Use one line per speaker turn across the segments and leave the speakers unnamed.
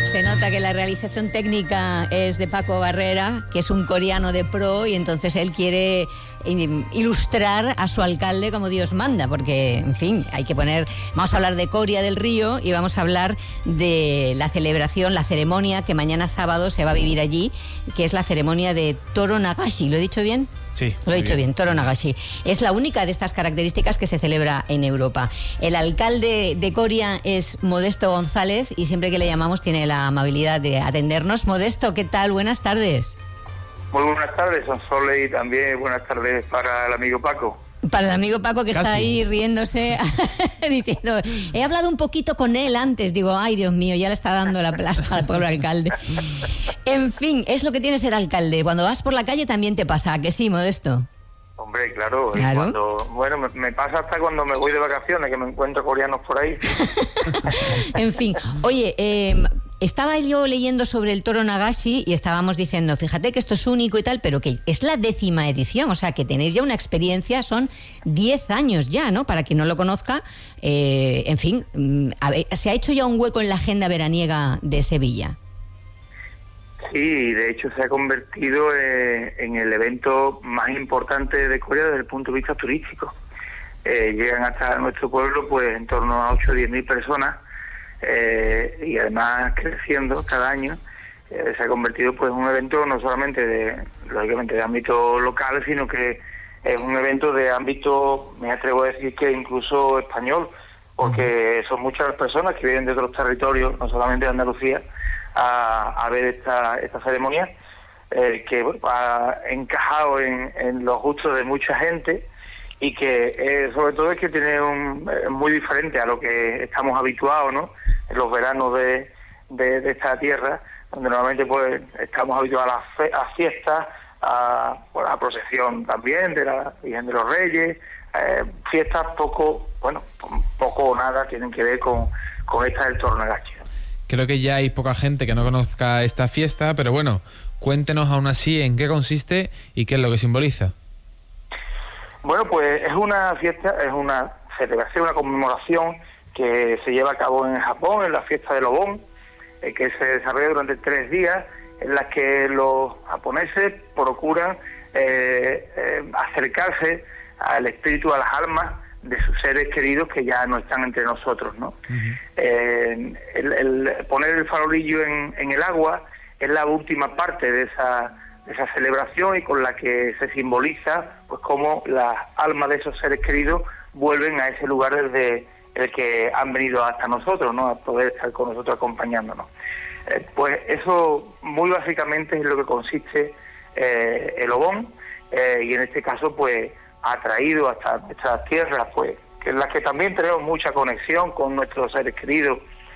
Se nota que la realización técnica es de Paco Barrera, que es un coreano de pro, y entonces él quiere ilustrar a su alcalde como Dios manda, porque, en fin, hay que poner... Vamos a hablar de Coria del Río y vamos a hablar de la celebración, la ceremonia que mañana sábado se va a vivir allí, que es la ceremonia de Toro Nagashi. ¿Lo he dicho bien?
Sí.
Lo he dicho bien, Toro Nagashi. Es la única de estas características que se celebra en Europa. El alcalde de Coria es Modesto González y siempre que le llamamos tiene la amabilidad de atendernos. Modesto, ¿qué tal? Buenas tardes.
Muy buenas tardes, Sonsole, y también buenas tardes para el amigo Paco.
Para el amigo Paco, que
Casi
está ahí riéndose, diciendo, he hablado un poquito con él antes, digo, ay Dios mío, ya le está dando la plasta al pobre alcalde. En fin, es lo que tiene ser alcalde, cuando vas por la calle también te pasa, ¿a que sí, Modesto?
Hombre, claro.
Claro.
Me pasa hasta cuando me voy de vacaciones, que me encuentro coreanos por ahí.
En fin, oye, estaba yo leyendo sobre el Toro Nagashi y estábamos diciendo, fíjate que esto es único y tal, pero que es la 10ª edición, o sea, que tenéis ya una experiencia, son 10 años ya, ¿no? Para quien no lo conozca, en fin, ¿se ha hecho ya un hueco en la agenda veraniega de Sevilla?
Sí, de hecho se ha convertido en el evento más importante de Corea desde el punto de vista turístico. Llegan hasta nuestro pueblo pues en torno a 8 o 10 mil personas, y además creciendo cada año. Se ha convertido pues en un evento no solamente lógicamente de ámbito local, sino que es un evento de ámbito, me atrevo a decir que incluso español, porque son muchas las personas que vienen de otros territorios, no solamente de Andalucía, a ver esta ceremonia, que ha encajado en los gustos de mucha gente, y que sobre todo es que tiene muy diferente a lo que estamos habituados, ¿no? En los veranos de esta tierra, donde normalmente pues estamos habituados a las fiestas, a la procesión también de la Virgen de los Reyes, fiestas poco o nada tienen que ver con esta del Toro Nagashi.
Creo que ya hay poca gente que no conozca esta fiesta, pero bueno, cuéntenos aún así en qué consiste y qué es lo que simboliza.
Bueno, pues es una fiesta, es una celebración, una conmemoración que se lleva a cabo en Japón, en la fiesta del Obon, que se desarrolla durante 3 días, en las que los japoneses procuran acercarse al espíritu, a las almas de sus seres queridos que ya no están entre nosotros, ¿no? Uh-huh. El poner el farolillo en el agua es la última parte de esa celebración, y con la que se simboliza pues cómo las almas de esos seres queridos vuelven a ese lugar desde el que han venido hasta nosotros, ¿no? A poder estar con nosotros acompañándonos. Pues eso muy básicamente es lo que consiste el Obon, y en este caso pues ha traído hasta nuestras tierras, pues, que en las que también tenemos mucha conexión con nuestros seres queridos,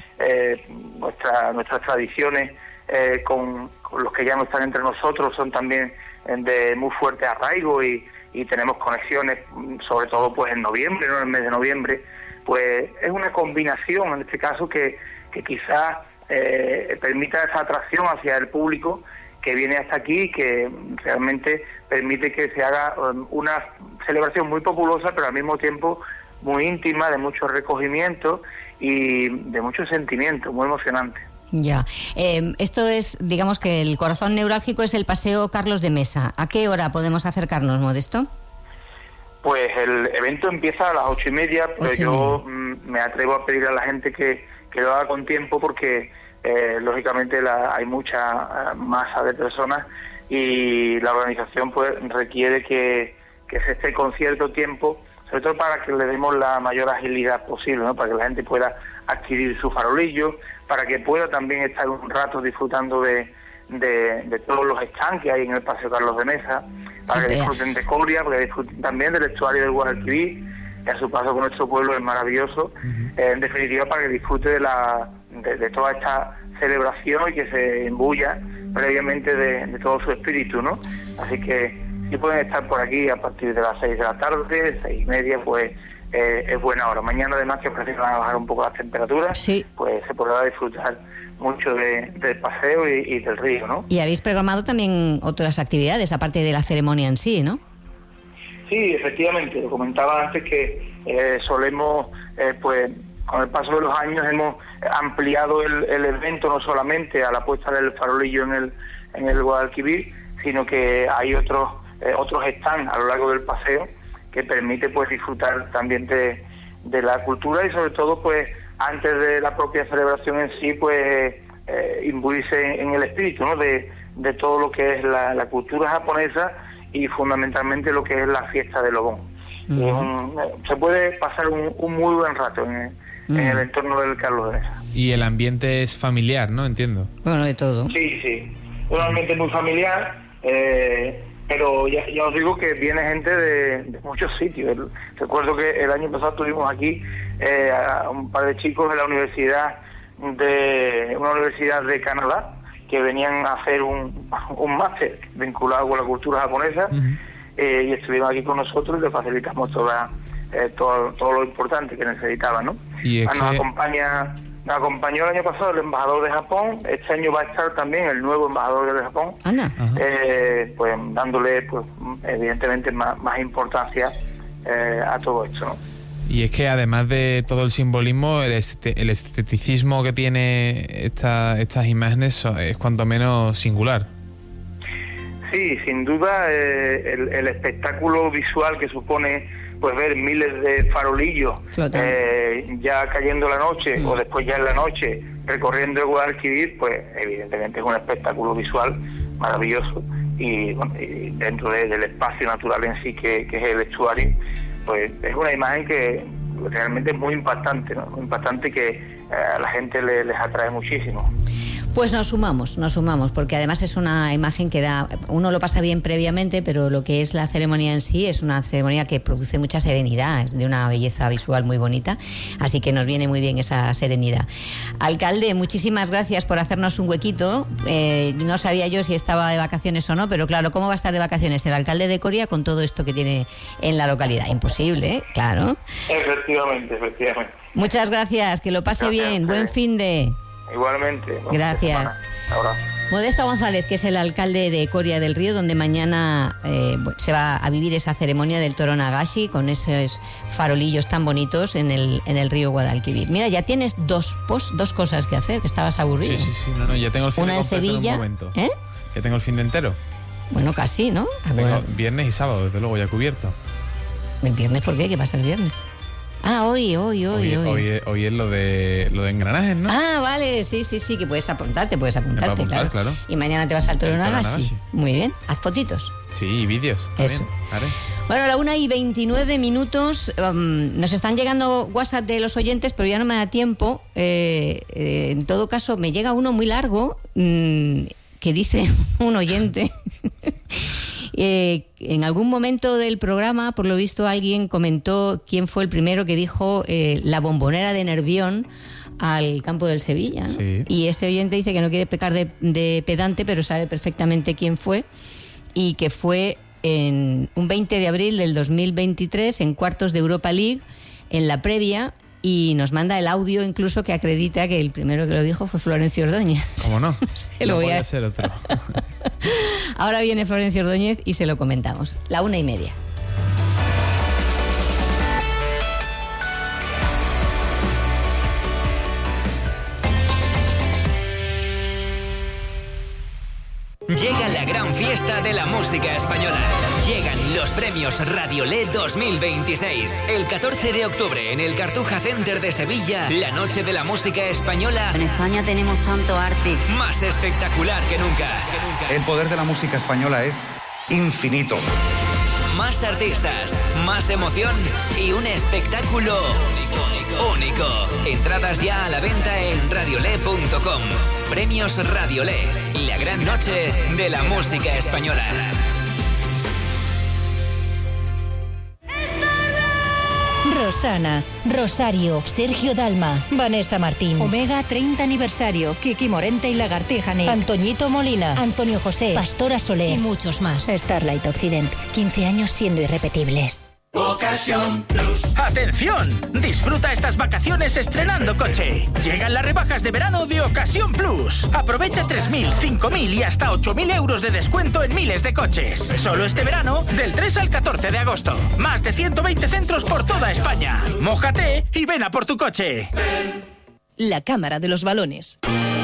nuestras tradiciones con los que ya no están entre nosotros son también de muy fuerte arraigo, y tenemos conexiones, sobre todo pues en noviembre, ¿no? En el mes de noviembre, pues es una combinación en este caso que quizás permita esa atracción hacia el público que viene hasta aquí, que realmente permite que se haga una celebración muy populosa, pero al mismo tiempo muy íntima, de mucho recogimiento y de mucho sentimiento, muy emocionante.
Ya, esto es, digamos que el corazón neurálgico es el Paseo Carlos de Mesa. ¿A qué hora podemos acercarnos, Modesto?
Pues el evento empieza a las 8:30, pero yo me atrevo a pedir a la gente que lo haga con tiempo, porque lógicamente hay mucha masa de personas, y la organización pues requiere que se esté con cierto tiempo, sobre todo para que le demos la mayor agilidad posible, ¿no? Para que la gente pueda adquirir su farolillo, para que pueda también estar un rato disfrutando de todos los stands que hay en el Paseo Carlos de Mesa, para que disfruten de Coria, para que disfruten también del estuario del Guadalquivir, que a su paso por nuestro pueblo es maravilloso. En definitiva, para que disfrute de toda esta celebración y que se imbuya previamente de todo su espíritu, ¿no? Así que si pueden estar por aquí a partir de las 6 de la tarde, 6:30, pues es buena hora. Mañana, además, que parece que van a bajar un poco las temperaturas, sí, pues se podrá disfrutar mucho del paseo y del río, ¿no? Y habéis programado también otras actividades, aparte de la ceremonia en sí, ¿no? Sí, efectivamente. Lo comentaba antes que solemos pues con el paso de los años hemos ampliado el evento no solamente a la puesta del farolillo en el Guadalquivir, sino que hay otros stands a lo largo del paseo que permite pues disfrutar también de la cultura y sobre todo pues antes de la propia celebración en sí pues imbuirse en el espíritu, ¿no? de todo lo que es la cultura japonesa y fundamentalmente lo que es la fiesta del Obon. Se puede pasar un muy buen rato en el entorno del Carlos de Mesa.
Y el ambiente es familiar, ¿no? Entiendo.
Bueno, de todo.
Sí, un ambiente muy familiar, pero ya os digo que viene gente de muchos sitios. Recuerdo que el año pasado tuvimos aquí a un par de chicos de una universidad de Canadá que venían a hacer un máster vinculado con la cultura japonesa. Y estuvieron aquí con nosotros y les facilitamos todo lo importante que necesitaban, ¿no? Nos acompañó el año pasado el embajador de Japón. Este año va a estar también el nuevo embajador de Japón, pues dándole pues evidentemente más importancia a todo esto, ¿no?
Y es que además de todo el simbolismo, el esteticismo que tiene estas imágenes es cuanto menos singular.
Sí, sin duda el espectáculo visual que supone pues ver miles de farolillos ya cayendo la noche o después ya en la noche recorriendo el Guadalquivir, pues evidentemente es un espectáculo visual maravilloso y dentro del espacio natural en sí que es el estuario, pues es una imagen que realmente es muy impactante, ¿no? Muy impactante que a la gente les atrae muchísimo.
Pues nos sumamos, porque además es una imagen que uno lo pasa bien previamente, pero lo que es la ceremonia en sí es una ceremonia que produce mucha serenidad, es de una belleza visual muy bonita, así que nos viene muy bien esa serenidad. Alcalde, muchísimas gracias por hacernos un huequito. No sabía yo si estaba de vacaciones o no, pero claro, ¿cómo va a estar de vacaciones el alcalde de Coria con todo esto que tiene en la localidad? Imposible, claro.
Efectivamente.
Muchas gracias, que lo pase bien, buen fin de...
Igualmente.
Gracias.
Ahora.
Modesto González, que es el alcalde de Coria del Río, donde mañana se va a vivir esa ceremonia del Toro Nagashi con esos farolillos tan bonitos en el río Guadalquivir. Mira, ya tienes dos cosas que hacer, que estabas aburrido.
Sí, no, ya tengo el fin
una
de
en Sevilla,
en un momento. Ya tengo el fin de entero.
Bueno, casi, ¿no?
Tengo viernes y sábado, desde luego, ya cubierto.
¿El viernes por qué? ¿Qué pasa el viernes? Hoy
es lo de engranajes, ¿no?
Vale, sí, que puedes apuntarte, claro. Y mañana te vas al Toro Nagashi. Muy bien, haz fotitos.
Sí, y vídeos.
Eso.
Haré.
Bueno, a la 1:29, nos están llegando WhatsApp de los oyentes, pero ya no me da tiempo. En todo caso, me llega uno muy largo que dice un oyente... en algún momento del programa, por lo visto, alguien comentó quién fue el primero que dijo la bombonera de Nervión al campo del Sevilla, ¿no?
Sí.
Y este oyente dice que no quiere pecar de pedante, pero sabe perfectamente quién fue, y que fue en un 20 de abril del 2023 en cuartos de Europa League, en la previa, y nos manda el audio incluso que acredita que el primero que lo dijo fue Florencio Ordóñez.
¿Cómo no?
No
voy a ser otro.
Ahora viene Florencio Ordóñez y se lo comentamos. 1:30.
Llega la gran fiesta de la música española. Llegan los premios Radiolé 2026. El 14 de octubre en el Cartuja Center de Sevilla, la noche de la música española.
En España tenemos tanto arte.
Más espectacular que nunca.
El poder de la música española es infinito.
Más artistas, más emoción y un espectáculo único. Entradas ya a la venta en radiolé.com. Premios Radiolé, la gran noche de la música española.
Rosana, Rosario, Sergio Dalma, Vanessa Martín, Omega 30 aniversario, Kiki Morente y Lagartija, Antoñito Molina, Antonio José, Pastora Soler y muchos más. Starlight Occident, 15 años siendo irrepetibles.
Ocasión Plus. ¡Atención! Disfruta estas vacaciones estrenando coche. Llegan las rebajas de verano de Ocasión Plus. Aprovecha 3.000, 5.000 y hasta 8.000 euros de descuento en miles de coches. Solo este verano, del 3 al 14 de agosto. Más de 120 centros por toda España. Mójate y ven a por tu coche.
La Cámara de los Balones.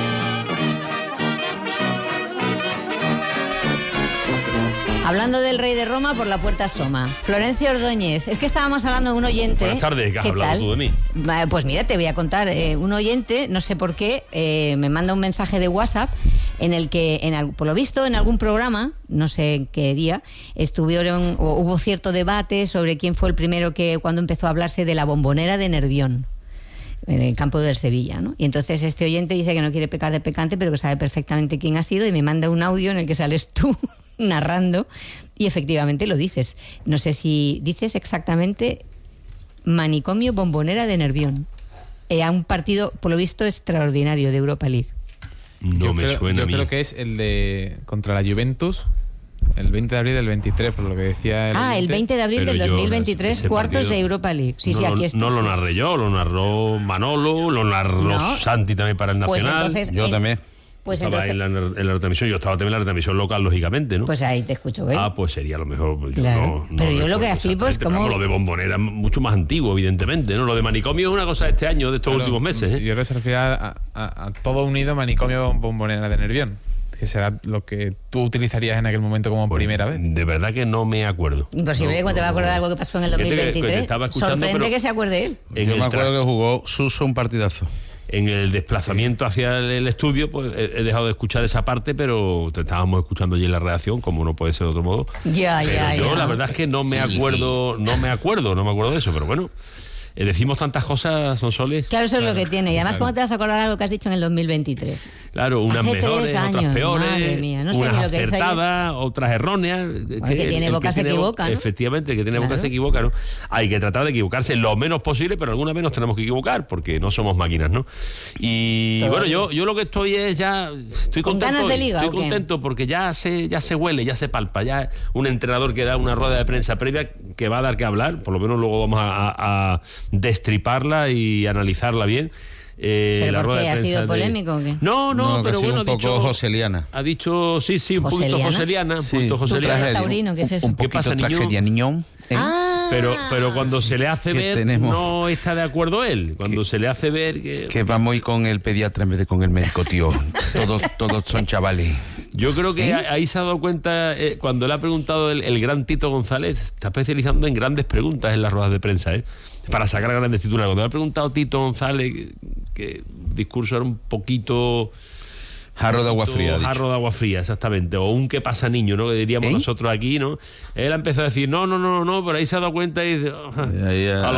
Hablando del rey de Roma, por la puerta asoma. Florencio Ordóñez. Es que estábamos hablando de un oyente.
Buenas tardes, ¿qué has hablado tú de mí?
Pues mira, te voy a contar. Un oyente, no sé por qué, me manda un mensaje de WhatsApp en el que, por lo visto, en algún programa, no sé en qué día, hubo cierto debate sobre quién fue el primero cuando empezó a hablarse de la Bombonera de Nervión, en el campo del Sevilla, ¿no? Y entonces este oyente dice que no quiere pecar de pecante, pero que sabe perfectamente quién ha sido, y me manda un audio en el que sales tú narrando, y efectivamente lo dices. No sé si dices exactamente Manicomio Bombonera de Nervión. A un partido, por lo visto, extraordinario de Europa League.
No me suena a mí.
Yo creo que es el de contra la Juventus, el 20 de abril del 23, por lo que decía
el 20 de abril del 2023, cuartos de Europa League. Sí, aquí está.
No lo narré yo, lo narró Manolo, lo narró Santi también para el Nacional.
Pues entonces,
yo también.
Pues
estaba
entonces,
en la retransmisión, yo estaba también en la retransmisión local, lógicamente, ¿no?
Pues ahí te escucho, ¿eh?
Pues sería lo mejor.
Claro. Pero yo lo que flipo es como...
Lo de Bombonera es mucho más antiguo, evidentemente, ¿no? Lo de Manicomio es una cosa de este año, de estos últimos meses, ¿eh?
Yo creo que se refiere a todo unido Manicomio Bombonera de Nervión, que será lo que tú utilizarías en aquel momento como primera vez.
De verdad que no me acuerdo.
Imposible que te va a acordar algo que pasó en el 2023. Sorprende que se acuerde él.
Yo me acuerdo que jugó Suso un partidazo.
En el desplazamiento hacia el estudio, pues he dejado de escuchar esa parte, pero te estábamos escuchando allí en la redacción, como no puede ser de otro modo. Yo la verdad es que no me acuerdo de eso, pero bueno. Decimos tantas cosas, Sonsoles.
Claro, eso es lo que tiene. Y además, ¿cómo te vas a acordar algo que has dicho en el 2023?
Claro, unas
hace
mejores,
3 años,
otras peores,
madre mía, no sé
unas
ni lo que
acertadas, otras erróneas.
Bueno, que tiene boca se equivoca, ¿no?
Efectivamente, el que tiene boca se equivoca, ¿no? Hay que tratar de equivocarse lo menos posible, pero alguna vez nos tenemos que equivocar, porque no somos máquinas, ¿no? Y bueno, yo lo que estoy es ya... Estoy
¿Con
contento,
ganas de liga,
estoy contento porque ya se huele, ya se palpa, ya un entrenador que da una rueda de prensa previa que va a dar que hablar, por lo menos luego vamos a destriparla y analizarla bien.
¿Pero
la
por
rueda
qué?
de
¿Ha
prensa
sido polémico o qué?
No, pero bueno,
un poco joseliana.
Ha dicho, sí, un punto joseliana.
Sí.
Punto joseliana.
¿Tú taurino? ¿Qué es eso?
Un poquito tragedia, niñón.
Pero cuando se le hace ver, no está de acuerdo él. Cuando se le hace ver
que vamos a ir con el pediatra en vez de con el médico, tío. Todos son chavales.
Yo creo que ahí se ha dado cuenta, cuando le ha preguntado el gran Tito González, está especializando en grandes preguntas en las ruedas de prensa, para sacar grandes titulares. Cuando le ha preguntado Tito González, que el discurso era un poquito...
Jarro de agua fría.
Jarro de agua fría, exactamente. O un qué pasa niño, ¿no? Que diríamos nosotros aquí, ¿no? Él ha empezado a decir, no, pero ahí se ha dado cuenta y dice, a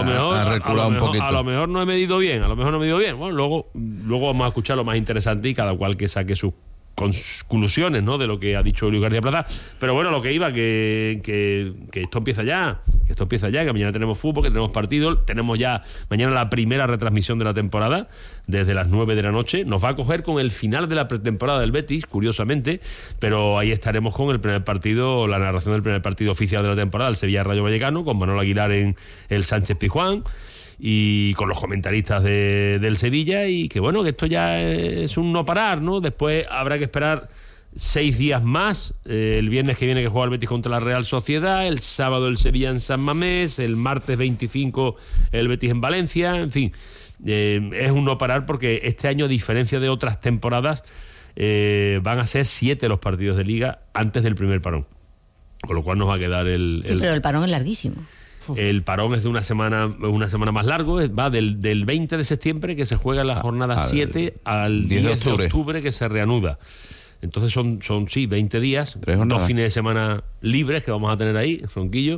lo mejor no he medido bien, Bueno, luego vamos a escuchar lo más interesante y cada cual que saque sus conclusiones, ¿no? De lo que ha dicho Luis García Plaza. Pero bueno, lo que iba, que esto empieza ya, que mañana tenemos fútbol, que tenemos partido, tenemos ya mañana la primera retransmisión de la temporada desde las 9 de la noche. Nos va a coger con el final de la pretemporada del Betis, curiosamente, pero ahí estaremos con el primer partido, la narración del primer partido oficial de la temporada, el Sevilla Rayo Vallecano, con Manuel Aguilar en el Sánchez Pizjuán y con los comentaristas del Sevilla, y que bueno, que esto ya es un no parar, ¿no? Después habrá que esperar 6 días más, el viernes que viene que juega el Betis contra la Real Sociedad, el sábado el Sevilla en San Mamés, el martes 25 el Betis en Valencia, en fin, es un no parar porque este año, a diferencia de otras temporadas, van a ser 7 los partidos de Liga antes del primer parón, con lo cual nos va a quedar
Sí, pero el parón es larguísimo.
El parón es de una semana más largo, va del 20 de septiembre, que se juega la jornada 7, al 10 de octubre, que se reanuda. Entonces son 20 días, 2 fines de semana libres que vamos a tener ahí, Ronquillo.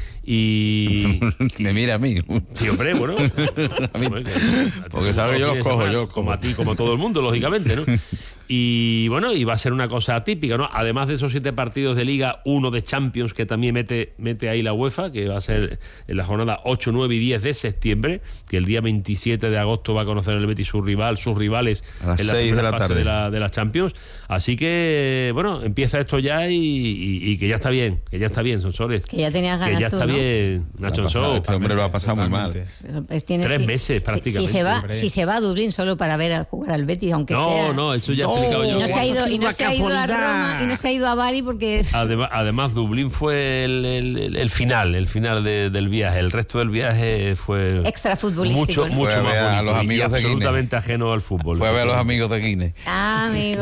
Y
me mira a mí.
Sí, hombre, bueno.
Porque sabes que yo los cojo,
como a ti, como a todo el mundo, lógicamente, ¿no? Y bueno, y va a ser una cosa atípica, ¿no? Además de esos 7 partidos de Liga, 1 de Champions que también mete ahí la UEFA, que va a ser en la jornada 8, 9 y 10 de septiembre, que el día 27 de agosto va a conocer el Betis sus rivales
a las
en la
6
primera
de la
fase
tarde
de la Champions. Así que, bueno, empieza esto ya y que ya está bien, Sonsoles.
Que ya tenías ganas
que ya
tú,
está
¿no?
bien, Nacho Sou.
Este hombre lo ha pasado muy mal.
Pues
3 meses prácticamente.
Si se va a Dublín solo para ver jugar al Betis, aunque sea...
No, eso ya he explicado yo.
Y no se ha ido a Roma y no se ha ido a Bari porque...
Además Dublín fue el final del viaje. El resto del viaje fue...
extra futbolístico.
Mucho más
a los
bonito
amigos
y
de
absolutamente ajeno al fútbol.
Fue a ver a los amigos de Guinness.
Amigo.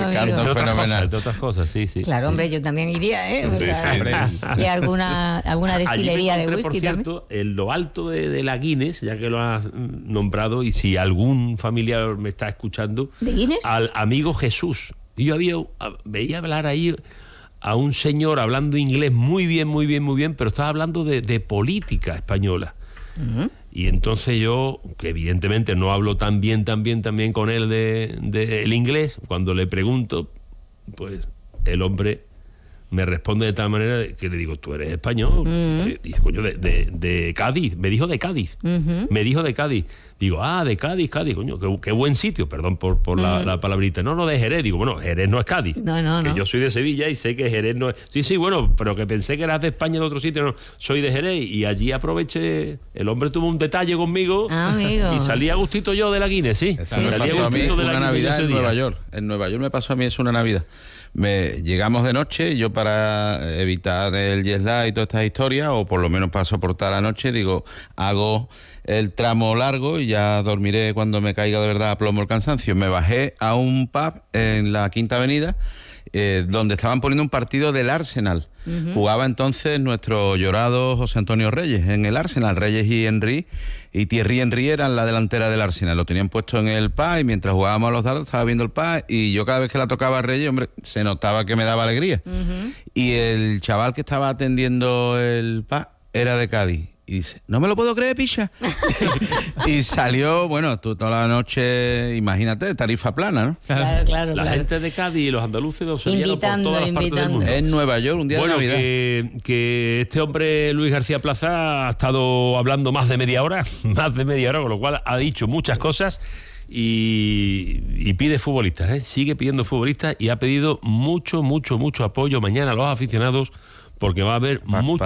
De otras cosas, sí.
Claro, hombre, yo también iría, ¿eh? O sea, y alguna destilería de whisky, por cierto,
también. En lo alto de la Guinness, ya que lo has nombrado, y si algún familiar me está escuchando,
¿de Guinness?
Al amigo Jesús. Y yo veía hablar ahí a un señor hablando inglés muy bien, pero estaba hablando de política española. Uh-huh. Y entonces yo, que evidentemente no hablo tan bien con él de el inglés, cuando le pregunto, pues el hombre me responde de tal manera que le digo, ¿tú eres español? Sí, dice, coño, de Cádiz. Me dijo de Cádiz. Me dijo de Cádiz. Digo, de Cádiz, coño, qué buen sitio, perdón por la palabrita. No, de Jerez. Digo, bueno, Jerez no es Cádiz.
No.
Que yo soy de Sevilla y sé que Jerez no es... Sí, bueno, pero que pensé que eras de España de otro sitio. No, soy de Jerez y allí aproveché... El hombre tuvo un detalle conmigo.
Amigo.
Y salí a gustito yo de la Guinness, sí.
Salí a gustito de la Guinness. Una Navidad en Nueva York. En Nueva York me pasó a mí eso una Navidad. Llegamos de noche y yo, para evitar el jet lag y todas estas historias, o por lo menos para soportar la noche, digo, hago el tramo largo y ya dormiré cuando me caiga de verdad a plomo el cansancio. Me bajé a un pub en la Quinta Avenida donde estaban poniendo un partido del Arsenal. Uh-huh. Jugaba entonces nuestro llorado José Antonio Reyes en el Arsenal. Reyes y Henry, y Thierry Henry eran la delantera del Arsenal. Lo tenían puesto en el pub y mientras jugábamos a los dardos estaba viendo el pub, y yo cada vez que la tocaba a Reyes, hombre, se notaba que me daba alegría. Uh-huh. Y el chaval que estaba atendiendo el pub era de Cádiz. Y dice, no me lo puedo creer, picha. Y salió, bueno, toda la noche, imagínate, tarifa plana, ¿no?
Claro. La gente de Cádiz y los andaluces los sellaron por todas las partes del mundo.
En Nueva York, un día de Navidad.
Que este hombre, Luis García Plaza, ha estado hablando más de media hora, con lo cual ha dicho muchas cosas y pide futbolistas, ¿eh? Sigue pidiendo futbolistas y ha pedido mucho apoyo mañana a los aficionados, porque va a haber muchos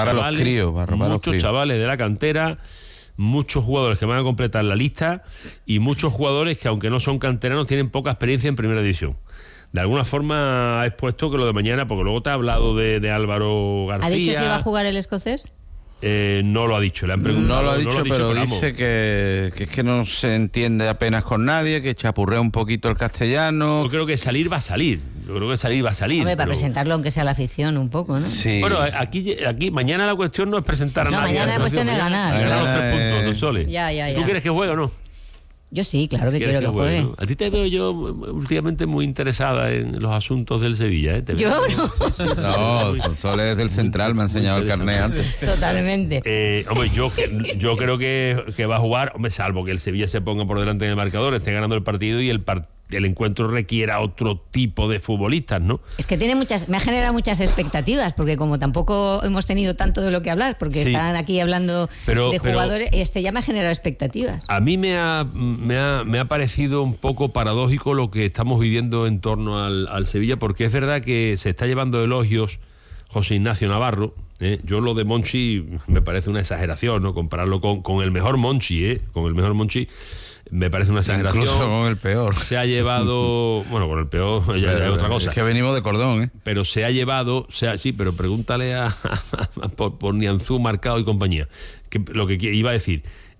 chavales de la cantera, muchos jugadores que van a completar la lista y muchos jugadores que, aunque no son canteranos, tienen poca experiencia en primera división. De alguna forma ha expuesto que lo de mañana, porque luego te ha hablado de Álvaro García.
¿Ha dicho si va a jugar el escocés?
No lo ha dicho, le han preguntado.
No lo ha dicho, pero dice que es que no se entiende apenas con nadie, que chapurrea un poquito el castellano.
Yo creo que salir va a salir.
Hombre, para presentarlo, aunque sea la afición, un poco, ¿no?
Sí.
Bueno, aquí mañana la cuestión no es presentar a nadie.
Mañana la cuestión es ganar.
Ganar los 3 puntos, los soles.
Ya.
¿Tú quieres que juegue o no?
Yo sí, claro que quiero que juegue.
¿No? A ti te veo yo últimamente muy interesada en los asuntos del Sevilla, ¿eh?
Yo no.
No, Sonsoles del Central, me ha enseñado el carnet antes.
Totalmente.
Hombre, yo creo que va a jugar, hombre, salvo que el Sevilla se ponga por delante en el marcador, esté ganando el partido y el encuentro requiera otro tipo de futbolistas, ¿no?
Es que me ha generado muchas expectativas, porque como tampoco hemos tenido tanto de lo que hablar, porque están aquí hablando de jugadores, ya me ha generado expectativas.
A mí me ha parecido un poco paradójico lo que estamos viviendo en torno al Sevilla, porque es verdad que se está llevando elogios José Ignacio Navarro. Yo lo de Monchi me parece una exageración, ¿no? Compararlo con el mejor Monchi, con el mejor Monchi. Me parece una exageración.
Incluso con el peor.
Se ha llevado... Bueno, con el peor ya es otra cosa.
Es que venimos de cordón, ¿eh?
Pero se ha llevado... Sí, pero pregúntale por Nianzú, Marcao y compañía. Que lo que iba a decir,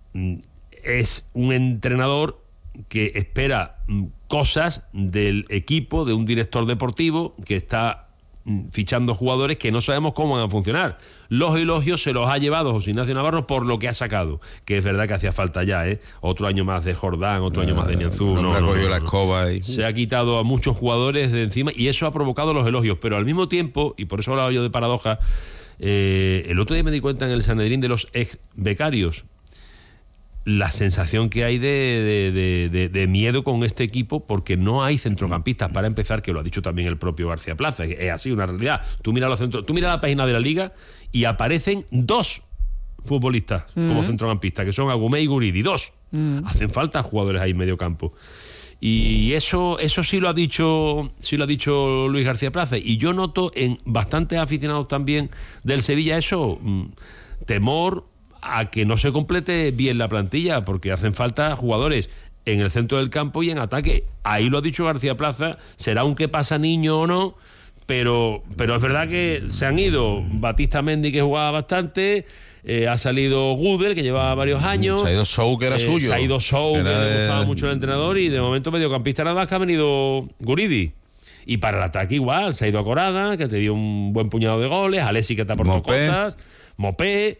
es un entrenador que espera cosas del equipo, de un director deportivo que está fichando jugadores que no sabemos cómo van a funcionar. Los elogios se los ha llevado José Ignacio Navarro por lo que ha sacado, que es verdad que hacía falta ya, otro año más de Jordán, otro año más de Nianzú.
La escoba y...
Se ha quitado a muchos jugadores de encima y eso ha provocado los elogios, pero al mismo tiempo, y por eso hablaba yo de paradoja, el otro día me di cuenta en el Sanedrín de los ex becarios. la sensación que hay de miedo con este equipo, porque no hay centrocampistas para empezar, que lo ha dicho también el propio García Plaza. Es así una realidad. Tú mira la página de la Liga y aparecen 2 futbolistas como centrocampistas, que son Agumé y Guridi, 2. Hacen falta jugadores ahí en medio campo. Y eso sí lo ha dicho Luis García Plaza. Y yo noto en bastantes aficionados también del Sevilla eso, temor a que no se complete bien la plantilla, porque hacen falta jugadores en el centro del campo y en ataque. Ahí lo ha dicho García Plaza, será un que pasa niño o no, pero es verdad que se han ido Batista Mendy, que jugaba bastante, ha salido Gudel, que llevaba varios años,
se ha ido Sou, que era suyo,
se ha ido Sou, que le gustaba mucho el entrenador, y de momento mediocampista nada más que ha venido Guridi. Y para el ataque igual, se ha ido a Corada, que te dio un buen puñado de goles, Alessi, que te aportó cosas, Mopé,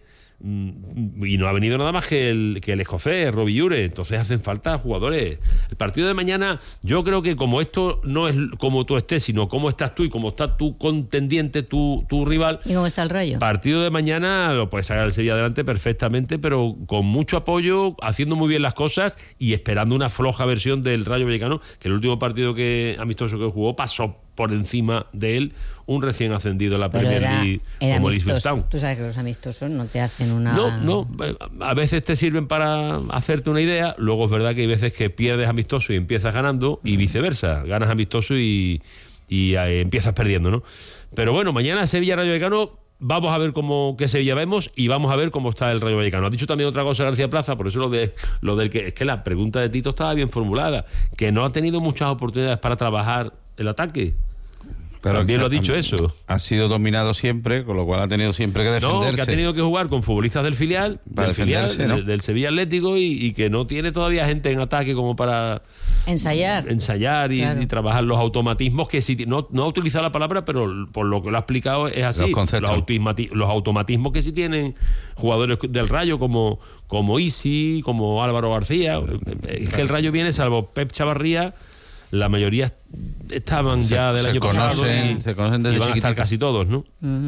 y no ha venido nada más que el escocés, Robbie Ure. Entonces hacen falta jugadores. El partido de mañana, yo creo que como esto no es como tú estés, sino cómo estás tú y cómo está tu contendiente, tu rival.
¿Y cómo está el Rayo?
Partido de mañana lo puede sacar el Sevilla adelante perfectamente, pero con mucho apoyo, haciendo muy bien las cosas y esperando una floja versión del Rayo Vallecano, que el último partido amistoso que jugó pasó por encima de él un recién ascendido a la Premier League como Ipswich Town.
Tú sabes que los amistosos no te hacen una...
No, a veces te sirven para hacerte una idea, luego es verdad que hay veces que pierdes amistoso y empiezas ganando, y viceversa, ganas amistoso y empiezas perdiendo, ¿no? Pero bueno, mañana Sevilla-Rayo Vallecano, vamos a ver qué Sevilla vemos y vamos a ver cómo está el Rayo Vallecano. Ha dicho también otra cosa García Plaza, por eso lo del que es que la pregunta de Tito estaba bien formulada, que no ha tenido muchas oportunidades para trabajar el ataque. Pero también lo ha dicho eso.
Ha sido dominado siempre, con lo cual ha tenido siempre que defenderse.
No, que ha tenido que jugar con futbolistas del filial, del Sevilla Atlético, y que no tiene todavía gente en ataque como para
ensayar
y trabajar los automatismos, que si no ha utilizado la palabra, pero por lo que lo ha explicado es así. Los automatismos que sí tienen jugadores del Rayo como Isi, como Álvaro García. Es que el Rayo viene, salvo Pep Chavarría, la mayoría estaban ya del año pasado
se conocen desde
y van a estar casi todos, ¿no?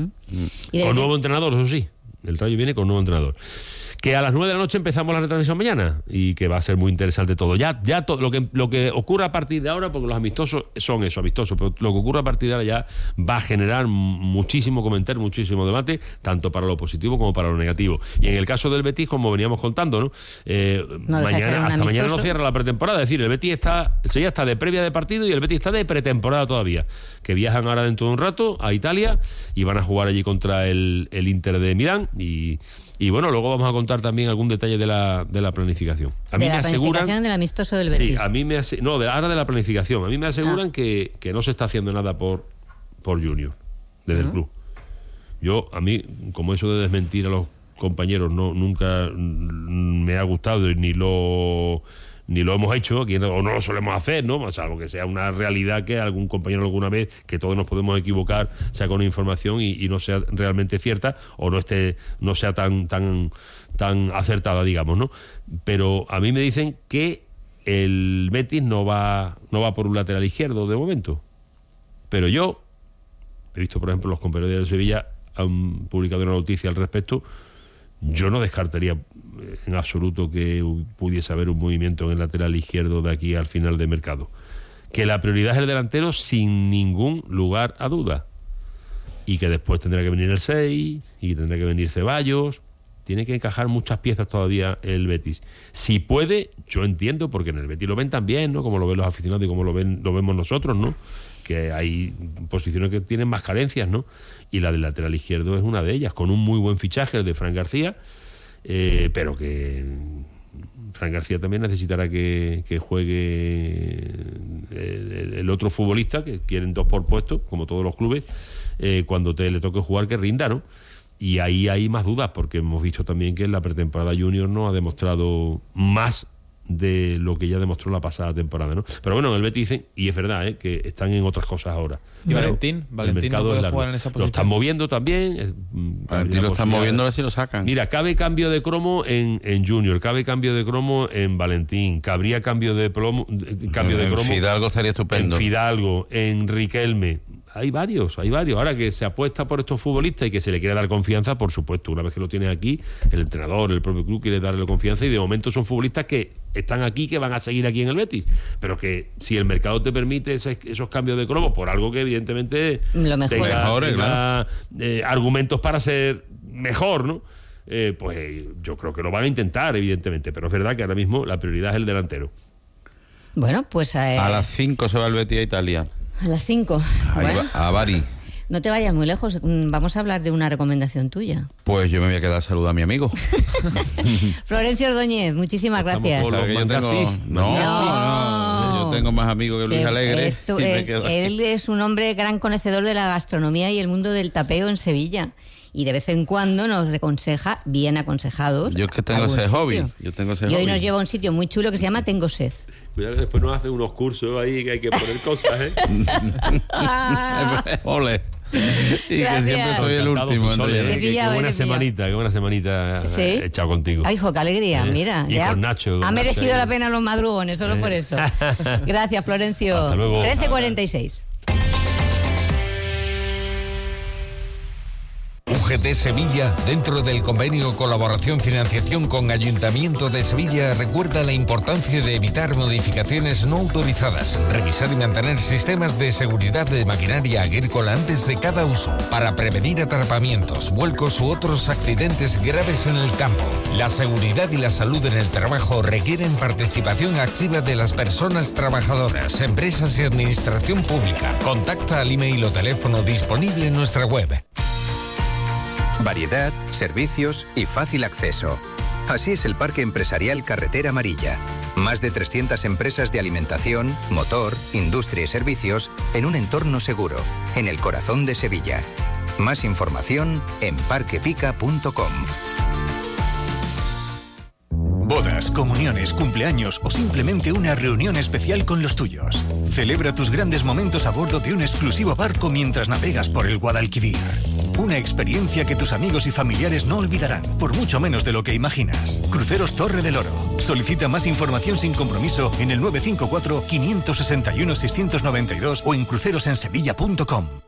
Con nuevo entrenador, eso sí. El Rayo viene con nuevo entrenador. Que a las 9 de la noche empezamos la retransmisión mañana y que va a ser muy interesante todo. Ya todo lo que ocurra a partir de ahora, porque los amistosos son eso, amistosos, pero lo que ocurra a partir de ahora ya va a generar muchísimo comentario, muchísimo debate, tanto para lo positivo como para lo negativo. Y en el caso del Betis, como veníamos contando, ¿no? Hasta mañana no cierra la pretemporada. Es decir, el Sevilla está de previa de partido y el Betis está de pretemporada todavía. Que viajan ahora dentro de un rato a Italia y van a jugar allí contra el Inter de Milán y bueno, luego vamos a contar también algún detalle de la planificación. A mí
de la planificación del amistoso del Betis.
Sí, a mí ahora de la planificación. A mí me aseguran que no se está haciendo nada por Junior, desde el club. A mí, como eso de desmentir a los compañeros, nunca me ha gustado, ni lo hemos hecho aquí, o no lo solemos hacer, ¿no? O sea, algo que sea una realidad, que algún compañero alguna vez, que todos nos podemos equivocar, saca una información y no sea realmente cierta, o no sea tan acertada, digamos, ¿no? Pero a mí me dicen que el Betis no va por un lateral izquierdo de momento. Pero yo he visto, por ejemplo, los compañeros de Sevilla han publicado una noticia al respecto. Yo no descartaría en absoluto que pudiese haber un movimiento en el lateral izquierdo de aquí al final de mercado. Que la prioridad es el delantero sin ningún lugar a duda. Y que después tendrá que venir el 6 y tendrá que venir Ceballos. Tiene que encajar muchas piezas todavía el Betis. Si puede, yo entiendo, porque en el Betis lo ven también, ¿no? Como lo ven los aficionados y como lo vemos nosotros, ¿no? Que hay posiciones que tienen más carencias, ¿no? Y la del lateral izquierdo es una de ellas, con un muy buen fichaje, el de Fran García, pero que Fran García también necesitará que juegue el otro futbolista, que quieren 2 por puesto, como todos los clubes, cuando le toque jugar, que rinda, ¿no? Y ahí hay más dudas, porque hemos visto también que en la pretemporada Junior no ha demostrado más de lo que ya demostró la pasada temporada, ¿no? Pero bueno, el Betis dicen, y es verdad, que están en otras cosas ahora.
¿Y Valentín no puede jugar en esa posición?
Lo están moviendo también.
Valentín lo están moviendo, a ver si lo sacan.
Mira, cabe cambio de cromo en Junior, cabe cambio de cromo en Valentín, cabría cambio de cromo
Fidalgo estaría estupendo.
En Fidalgo, en Riquelme. hay varios. Ahora que se apuesta por estos futbolistas y que se le quiere dar confianza, por supuesto, una vez que lo tiene aquí, el entrenador, el propio club quiere darle confianza, y de momento son futbolistas que están aquí, que van a seguir aquí en el Betis, pero que si el mercado te permite esos cambios de cromos, por algo que evidentemente tenga argumentos para ser mejor, ¿no? Pues yo creo que lo van a intentar, evidentemente, pero es verdad que ahora mismo la prioridad es el delantero.
Bueno, pues
a las 5 se va el Betis a Italia.
A las 5. Bueno,
a Bari.
No te vayas muy lejos. Vamos a hablar de una recomendación tuya.
Pues yo me voy a quedar a saludar a mi amigo.
Florencio Ordóñez, muchísimas gracias.
Yo tengo más amigos que Luis Alegre.
Él es un hombre gran conocedor de la gastronomía y el mundo del tapeo en Sevilla. Y de vez en cuando nos aconseja, bien aconsejados.
Yo es que tengo ese hobby.
Y hoy nos lleva a un sitio muy chulo que se llama Tengo Sed.
Cuidado que después nos hacen unos cursos ahí que hay que poner cosas, ¿eh?
Ole. Y gracias. Que siempre soy el último.
Qué buena semanita he echado contigo.
Ay, hijo, qué alegría, mira.
Y
ya
con Nacho.
Ha merecido la pena los madrugones, solo por eso. Gracias, Florencio.
Hasta luego.
13:46.
UGT Sevilla, dentro del convenio Colaboración Financiación con Ayuntamiento de Sevilla, recuerda la importancia de evitar modificaciones no autorizadas, revisar y mantener sistemas de seguridad de maquinaria agrícola antes de cada uso, para prevenir atrapamientos, vuelcos u otros accidentes graves en el campo. La seguridad y la salud en el trabajo requieren participación activa de las personas trabajadoras, empresas y administración pública. Contacta al email o teléfono disponible en nuestra web.
Variedad, servicios y fácil acceso. Así es el Parque Empresarial Carretera Amarilla. Más de 300 empresas de alimentación, motor, industria y servicios en un entorno seguro, en el corazón de Sevilla. Más información en parquepica.com.
Bodas, comuniones, cumpleaños o simplemente una reunión especial con los tuyos. Celebra tus grandes momentos a bordo de un exclusivo barco mientras navegas por el Guadalquivir. Una experiencia que tus amigos y familiares no olvidarán, por mucho menos de lo que imaginas. Cruceros Torre del Oro. Solicita más información sin compromiso en el 954-561-692 o en crucerosensevilla.com.